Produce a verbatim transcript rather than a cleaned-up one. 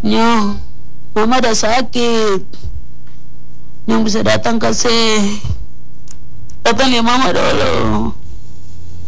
Nyo, mama udah sakit. Yang bisa datang kasih datang lihat mama dulu.